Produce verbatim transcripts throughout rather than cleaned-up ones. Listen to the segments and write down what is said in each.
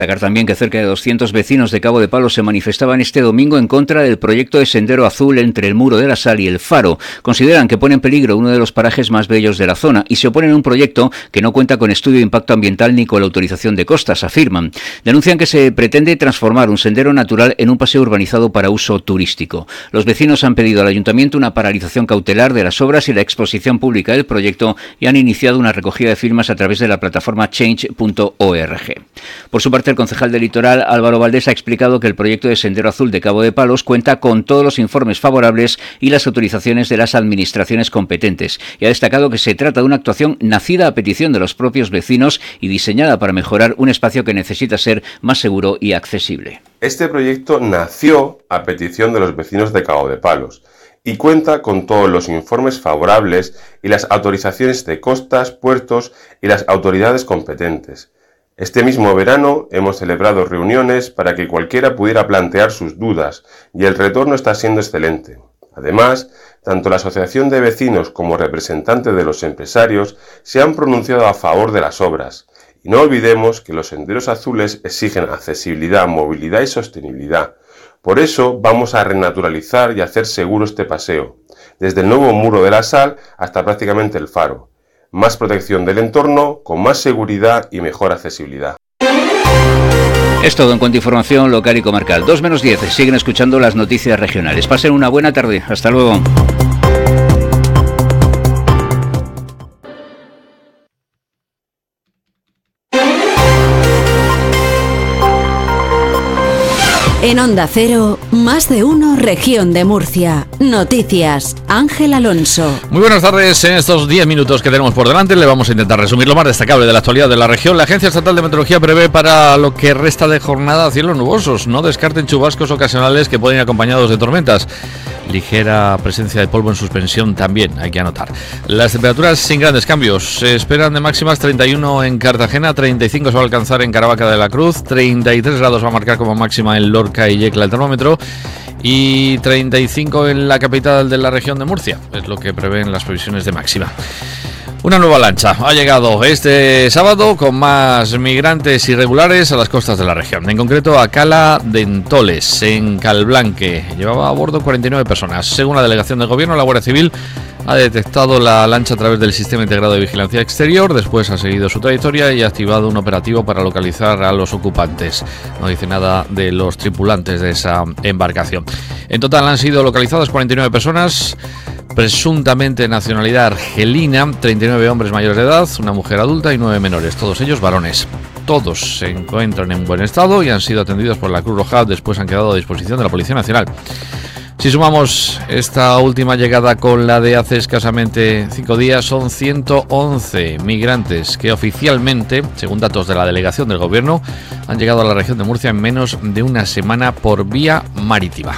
Destacar también que cerca de doscientos vecinos de Cabo de Palos se manifestaban este domingo en contra del proyecto de Sendero Azul entre el Muro de la Sal y el Faro. Consideran que pone en peligro uno de los parajes más bellos de la zona y se oponen a un proyecto que no cuenta con estudio de impacto ambiental ni con la autorización de costas, afirman. Denuncian que se pretende transformar un sendero natural en un paseo urbanizado para uso turístico. Los vecinos han pedido al ayuntamiento una paralización cautelar de las obras y la exposición pública del proyecto y han iniciado una recogida de firmas a través de la plataforma change punto org. Por su parte, el concejal del Litoral, Álvaro Valdés, ha explicado que el proyecto de Sendero Azul de Cabo de Palos cuenta con todos los informes favorables y las autorizaciones de las administraciones competentes y ha destacado que se trata de una actuación nacida a petición de los propios vecinos y diseñada para mejorar un espacio que necesita ser más seguro y accesible. Este proyecto nació a petición de los vecinos de Cabo de Palos y cuenta con todos los informes favorables y las autorizaciones de costas, puertos y las autoridades competentes. Este mismo verano hemos celebrado reuniones para que cualquiera pudiera plantear sus dudas y el retorno está siendo excelente. Además, tanto la Asociación de Vecinos como representantes de los empresarios se han pronunciado a favor de las obras. Y no olvidemos que los senderos azules exigen accesibilidad, movilidad y sostenibilidad. Por eso vamos a renaturalizar y hacer seguro este paseo, desde el nuevo Muro de la Sal hasta prácticamente el Faro. Más protección del entorno, con más seguridad y mejor accesibilidad. Es todo en cuanto a información local y comarcal. dos menos diez, siguen escuchando las noticias regionales. Pasen una buena tarde. Hasta luego. En Onda Cero, más de uno, Región de Murcia. Noticias, Ángel Alonso. Muy buenas tardes. En estos diez minutos que tenemos por delante le vamos a intentar resumir lo más destacable de la actualidad de la región. La Agencia Estatal de Meteorología prevé para lo que resta de jornada cielos nubosos. No descarten chubascos ocasionales que pueden ir acompañados de tormentas. Ligera presencia de polvo en suspensión también, hay que anotar. Las temperaturas sin grandes cambios. Se esperan de máximas treinta y uno en Cartagena, treinta y cinco se va a alcanzar en Caravaca de la Cruz, treinta y tres grados va a marcar como máxima en Lorca y Yecla el termómetro y treinta y cinco en la capital de la región de Murcia, es lo que prevén las previsiones de máxima. Una nueva lancha ha llegado este sábado con más migrantes irregulares a las costas de la región, en concreto a Cala de Entoles, en Calblanque. Llevaba a bordo cuarenta y nueve personas. Según la delegación del gobierno, la Guardia Civil ha detectado la lancha a través del sistema integrado de vigilancia exterior, después ha seguido su trayectoria y ha activado un operativo para localizar a los ocupantes. No dice nada de los tripulantes de esa embarcación. En total han sido localizadas cuarenta y nueve personas, presuntamente nacionalidad argelina, treinta y nueve hombres mayores de edad, una mujer adulta y nueve menores, todos ellos varones. Todos se encuentran en buen estado y han sido atendidos por la Cruz Roja, después han quedado a disposición de la Policía Nacional. Si sumamos esta última llegada con la de hace escasamente cinco días, son ciento once migrantes que oficialmente, según datos de la delegación del gobierno, han llegado a la región de Murcia en menos de una semana por vía marítima.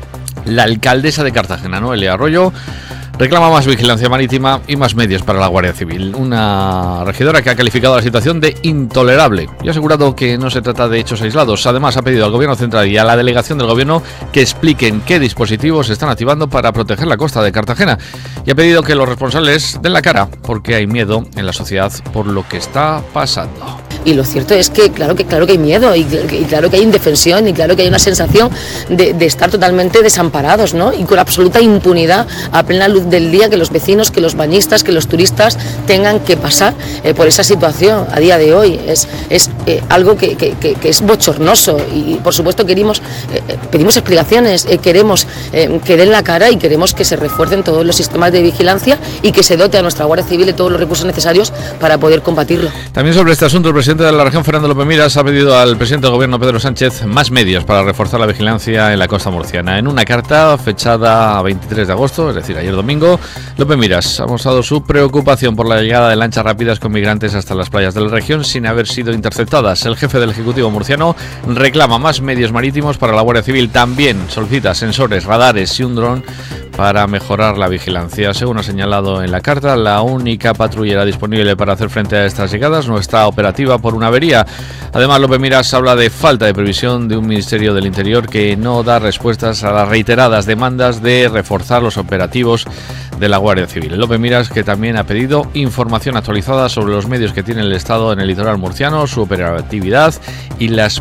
La alcaldesa de Cartagena, Noelia Arroyo, reclama más vigilancia marítima y más medios para la Guardia Civil. Una regidora que ha calificado la situación de intolerable y ha asegurado que no se trata de hechos aislados. Además, ha pedido al Gobierno Central y a la delegación del Gobierno que expliquen qué dispositivos se están activando para proteger la costa de Cartagena. Y ha pedido que los responsables den la cara porque hay miedo en la sociedad por lo que está pasando. Y lo cierto es que claro que claro que hay miedo y, y claro que hay indefensión y claro que hay una sensación de, de estar totalmente desamparados, ¿no? Y con absoluta impunidad a plena luz del día, que los vecinos, que los bañistas, que los turistas tengan que pasar eh, por esa situación a día de hoy. Es, es eh, algo que, que, que, que es bochornoso y, y por supuesto queremos, eh, pedimos explicaciones, eh, queremos eh, que den la cara y queremos que se refuercen todos los sistemas de vigilancia y que se dote a nuestra Guardia Civil de todos los recursos necesarios para poder combatirlo. También sobre este asunto, el presidente El presidente de la región, Fernando López Miras, ha pedido al presidente del gobierno, Pedro Sánchez, más medios para reforzar la vigilancia en la costa murciana. En una carta fechada a veintitrés de agosto, es decir, ayer domingo, López Miras ha mostrado su preocupación por la llegada de lanchas rápidas con migrantes hasta las playas de la región sin haber sido interceptadas. El jefe del Ejecutivo murciano reclama más medios marítimos para la Guardia Civil. También solicita sensores, radares y un dron para mejorar la vigilancia. Según ha señalado en la carta, la única patrullera disponible para hacer frente a estas llegadas no está operativa por una avería. Además, López Miras habla de falta de previsión de un Ministerio del Interior que no da respuestas a las reiteradas demandas de reforzar los operativos de la Guardia Civil. López Miras, que también ha pedido información actualizada sobre los medios que tiene el Estado en el litoral murciano, su operatividad y las